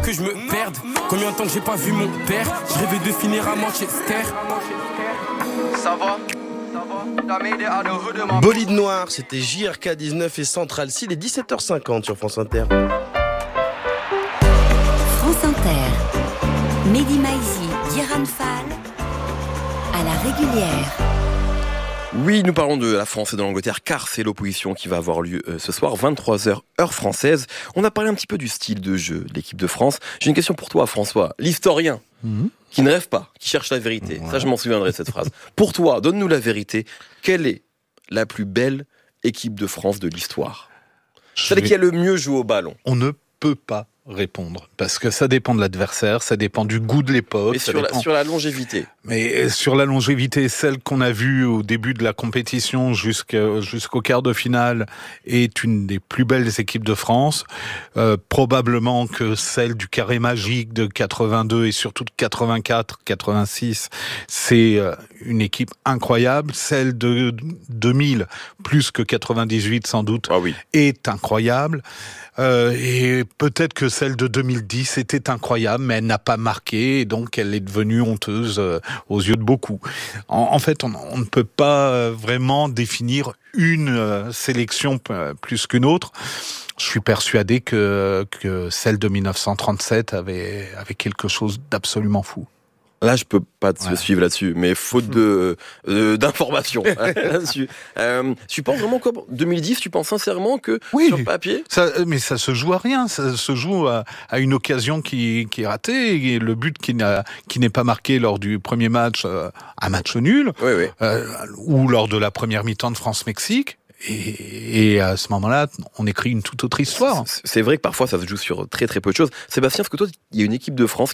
que je me perde. Combien de temps que j'ai pas vu mon père? Je rêvais de finir à Manchester. Ça va? Bolide Noir, c'était JRK 19 et Central C, il est 17h50 sur France Inter. France Inter, Mehdi Maizi, Diran Fall, à la régulière. Oui, nous parlons de la France et de l'Angleterre, car c'est l'opposition qui va avoir lieu ce soir, 23h, heure française. On a parlé un petit peu du style de jeu de l'équipe de France. J'ai une question pour toi, François, l'historien, qui ne rêve pas, qui cherche la vérité. Ouais. Ça, je m'en souviendrai de cette phrase. Pour toi, donne-nous la vérité. Quelle est la plus belle équipe de France de l'histoire? Celle qui a le mieux joué au ballon. On ne peut pas répondre, parce que ça dépend de l'adversaire, ça dépend du goût de l'époque. Et sur la longévité. Mais sur la longévité, celle qu'on a vue au début de la compétition jusqu'au quart de finale est une des plus belles équipes de France. Probablement que celle du carré magique de 82 et surtout de 84, 86, c'est une équipe incroyable. Celle de 2000, plus que 98 sans doute, est incroyable. Et peut-être que celle de 2010 était incroyable, mais elle n'a pas marqué, et donc elle est devenue honteuse aux yeux de beaucoup. En fait, on ne peut pas vraiment définir une sélection plus qu'une autre. Je suis persuadé que celle de 1937 avait quelque chose d'absolument fou. Là, je peux pas te suivre là-dessus, mais faute d'informations là-dessus. Tu penses vraiment qu'en 2010, tu penses sincèrement que sur papier? Mais ça se joue à rien, ça se joue à une occasion qui est ratée, et le but qui n'est pas marqué lors du premier match, un match nul, ou lors de la première mi-temps de France-Mexique. Et à ce moment-là, on écrit une toute autre histoire. C'est vrai que parfois ça se joue sur très très peu de choses. Sébastien, est-ce que toi, il y a une équipe de France